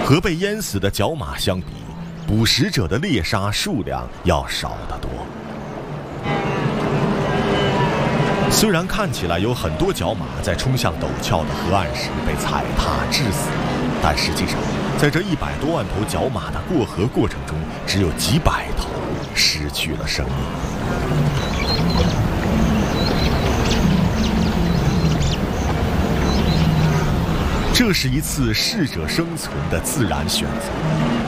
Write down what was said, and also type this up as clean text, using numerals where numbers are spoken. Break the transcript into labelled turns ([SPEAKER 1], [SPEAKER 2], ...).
[SPEAKER 1] 和被淹死的角马相比，捕食者的猎杀数量要少得多。虽然看起来有很多角马在冲向陡峭的河岸时被踩踏致死，但实际上，在这100多万头角马的过河过程中，只有几百头失去了生命。这是一次适者生存的自然选择。